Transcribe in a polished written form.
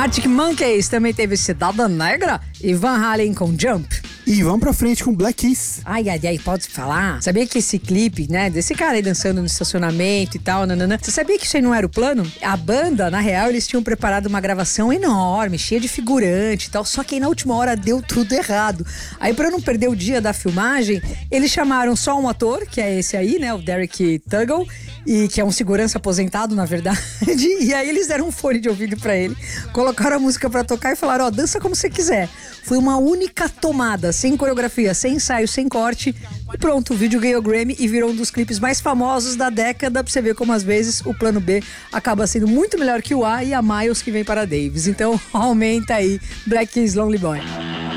Arctic Monkeys também teve Cidade Negra e Van Halen com Jump. E vamos pra frente com Black Keys. Ai, pode falar? Sabia que esse clipe, né, desse cara aí dançando no estacionamento e tal, nananã, você sabia que isso aí não era o plano? A banda, na real, eles tinham preparado uma gravação enorme, cheia de figurante e tal, só que aí na última hora deu tudo errado. Aí pra não perder o dia da filmagem, eles chamaram só um ator, que é esse aí, né, o Derek Tuggle, e que é um segurança aposentado, na verdade, e aí eles deram um fone de ouvido pra ele, colocaram a música pra tocar e falaram, dança como você quiser. Foi uma única tomada, sem coreografia, sem ensaio, sem corte, e pronto, o vídeo ganhou Grammy e virou um dos clipes mais famosos da década, pra você ver como às vezes o plano B acaba sendo muito melhor que o A e a Miles que vem para Davis. Então aumenta aí Black Keys Lonely Boy.